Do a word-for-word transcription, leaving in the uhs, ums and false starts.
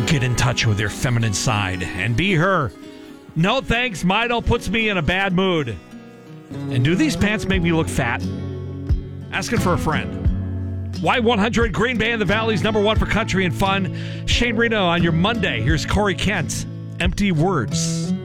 Get in touch with your feminine side and be her. No thanks, Midol puts me in a bad mood. And do these pants make me look fat? Asking for a friend. Y one hundred, Green Bay and the Valley's number one for country and fun. Shane Reno on your Monday. Here's Corey Kent. Empty Words.